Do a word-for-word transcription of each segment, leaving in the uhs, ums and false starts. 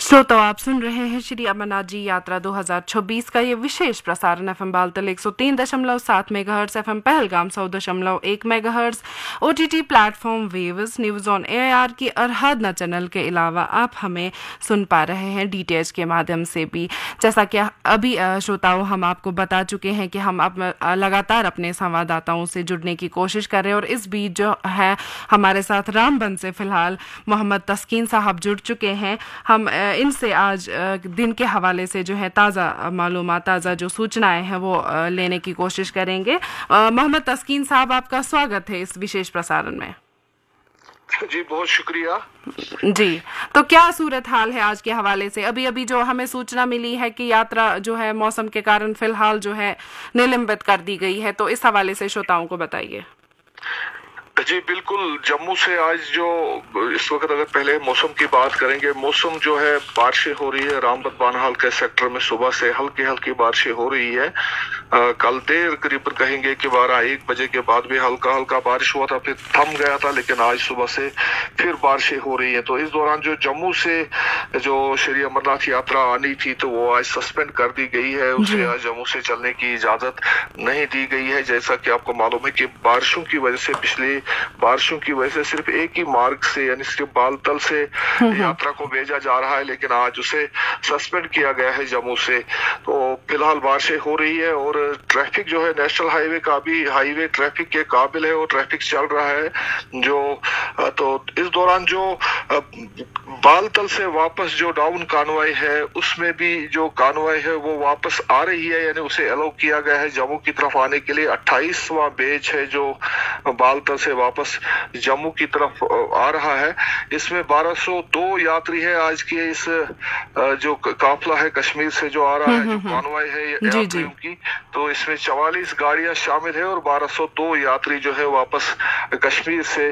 श्रोताओ, आप सुन रहे हैं श्री अमरनाथ जी यात्रा दो हज़ार छब्बीस का ये विशेष प्रसारण एफएम बालतल एक सौ तीन दशमलव सात मेगाहर्ट्ज, एफएम पहलगाम सौ दशमलव एक megahertz, OTT platform waves, news on AR की अरहादना चैनल के अलावा आप हमें सुन पा रहे हैं डीटीएच के माध्यम से भी। जैसा कि अभी श्रोताओं हम आपको बता चुके हैं कि हम अब लगातार अपने संवाददाताओं से जुड़ने की कोशिश कर रहे हैं और इस बीच जो है हमारे साथ रामबन से फिलहाल मोहम्मद तस्कीन साहब जुड़ चुके हैं। हम इनसे आज दिन के हवाले से जो है ताज़ा मालूमात, ताज़ा जो सूचनाएं हैं वो लेने की कोशिश करेंगे। मोहम्मद तस्कीन साहब, आपका स्वागत है इस विशेष प्रसारण में। जी बहुत शुक्रिया। जी, तो क्या सूरत हाल है आज के हवाले से? अभी अभी जो हमें सूचना मिली है कि यात्रा जो है मौसम के कारण फिलहाल जो है निलंबित कर दी गई है, तो इस हवाले से श्रोताओं को बताइए। जी बिल्कुल, जम्मू से आज जो इस वक्त अगर पहले मौसम की बात करेंगे, मौसम जो है बारिशें हो रही है। रामबन बानहाल के सेक्टर में सुबह से हल्की हल्की बारिशें हो रही है। आ, कल देर करीबन कहेंगे कि बारह एक बजे के बाद भी हल्का हल्का बारिश हुआ था, फिर थम गया था, लेकिन आज सुबह से फिर बारिशें हो रही है। तो इस दौरान जो जम्मू से जो श्री अमरनाथ यात्रा आनी थी तो वो आज सस्पेंड कर दी गई है। उसे आज जम्मू से चलने की इजाजत नहीं दी गई है। जैसा कि आपको मालूम है कि बारिशों की वजह से, पिछले बारिशों की वजह से सिर्फ एक ही मार्ग से यानी सिर्फ बालतल से यात्रा को भेजा जा रहा है, लेकिन आज उसे सस्पेंड किया गया है जम्मू से। तो फिलहाल बारिशें हो रही है और ट्रैफिक जो है नेशनल हाईवे का भी हाईवे ट्रैफिक के काबिल है और ट्रैफिक चल रहा है। जो तो इस दौरान जो बालतल से वापस जो डाउन कानवाई है उसमें भी जो कानवाई है वो वापस आ रही है, यानी उसे अलाउ किया गया है जम्मू की तरफ आने के लिए। अट्ठाईसवां बेच है जो बालतल से वापस जम्मू की तरफ आ रहा है। इसमें बारह सौ दो यात्री है आज के इस जो काफिला है कश्मीर से जो आ रहा है, जो कानवाई है यात्रियों की, तो इसमें चवालीस गाड़ियां शामिल है और बारह सौ दो यात्री जो है वापस कश्मीर से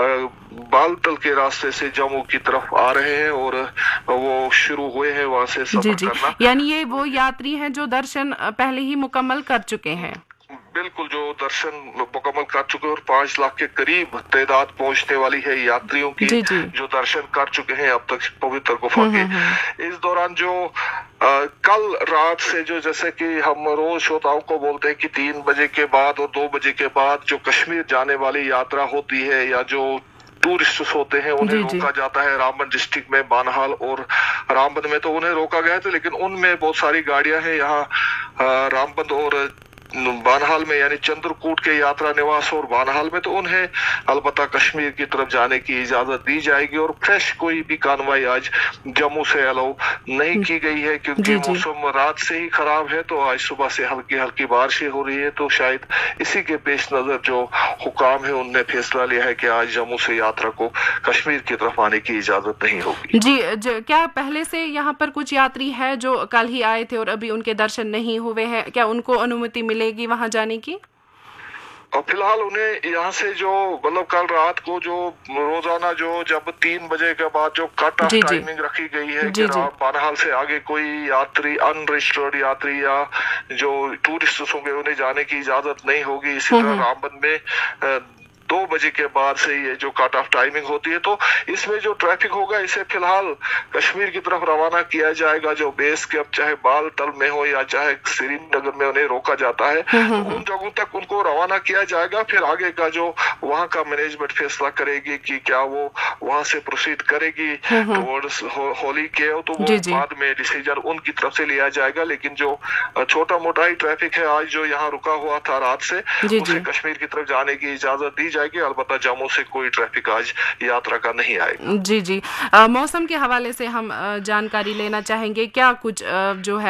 बालतल के रास्ते से जम्मू की तरफ आ रहे हैं और वो शुरू हुए हैं वहां से सफर करना। यानी ये वो यात्री हैं जो दर्शन पहले ही मुकम्मल कर चुके हैं? बिल्कुल, जो दर्शन मुकम्मल कर चुके हैं और पांच लाख के करीब तादाद पहुंचने वाली है यात्रियों की जी जी। जो दर्शन कर चुके हैं अब तक पवित्र गुफा के। इस दौरान जो आ, कल रात से जो जैसे कि हम रोज श्रोताओं को बोलते हैं कि तीन बजे के बाद और दो बजे के बाद जो कश्मीर जाने वाली यात्रा होती है या जो टूरिस्ट होते हैं उन्हें रोका जाता है। रामबन डिस्ट्रिक्ट में बानहाल और रामबन में तो उन्हें रोका गया था, लेकिन उनमें बहुत सारी गाड़ियां हैं यहाँ रामबन और बानहाल में, यानी चंद्रकूट के यात्रा निवास और बानहाल में, तो उन्हें अलबत्ता कश्मीर की तरफ जाने की इजाजत दी जाएगी। और फ्रेश कोई भी कानवाई आज जम्मू से अलाउ नहीं की गई है क्योंकि मौसम रात से ही खराब है। तो आज सुबह से हल्की हल्की बारिशें हो रही है, तो शायद इसी के पेश नजर जो हुकाम है उनने फैसला लिया है कि आज जम्मू से यात्रा को कश्मीर की तरफ आने की इजाजत नहीं होगी। जी, ज, क्या पहले से यहाँ पर कुछ यात्री है जो कल ही आए थे और अभी उनके दर्शन नहीं हुए हैं, क्या उनको अनुमति मिलेगी वहां जाने की? और फिलहाल उन्हें यहाँ से जो मतलब कल रात को जो रोजाना जो जब तीन बजे के बाद जो कट ऑफ टाइमिंग रखी गई है कि बानहाल से आगे कोई यात्री अनरजिस्टर्ड यात्री या जो टूरिस्ट होंगे उन्हें जाने की इजाजत नहीं होगी। इसी तरह रामबन में दो बजे के बाद से ये जो कट ऑफ टाइमिंग होती है, तो इसमें जो ट्रैफिक होगा इसे फिलहाल कश्मीर की तरफ रवाना किया जाएगा। जो बेस कैंप चाहे बालतल में हो या चाहे श्रीनगर में उन्हें रोका जाता है, तो उन जगहों तक उनको रवाना किया जाएगा। फिर आगे का जो वहाँ का मैनेजमेंट फैसला करेगी कि क्या वो वहाँ से प्रोसीड करेगी टुवर्ड्स होली के, तो वो बाद में डिसीजन उनकी तरफ से लिया जाएगा। लेकिन जो छोटा मोटा ही ट्रैफिक है आज जो यहाँ रुका हुआ था रात से, उसे कश्मीर की तरफ जाने की इजाजत दी जाएगी। अलबत्ता जम्मू से कोई ट्रैफिक आज यात्रा का नहीं आएगा। जी जी, आ, मौसम के हवाले से हम आ, जानकारी लेना चाहेंगे। क्या कुछ आ, जो है